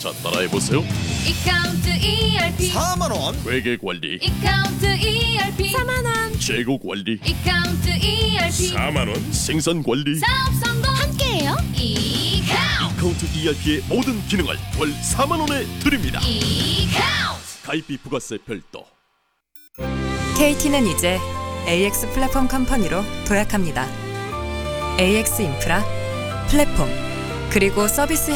자, 따라해보세요. 이카운트 ERP 4만 원. 회계 관리, 이카운트 ERP 4만원. 재고 관리, 이카운트 ERP 4만원, 생산 관리. 사업 성공 함께해요. 이카운트 카운트 ERP의 모든 기능을 월 4만 원에 드립니다. 이카운트 가입비 부가세 별도. KT는 이제 AX 플랫폼 컴퍼니로 도약합니다. AX 인프라, 플랫폼, 그리고 서비스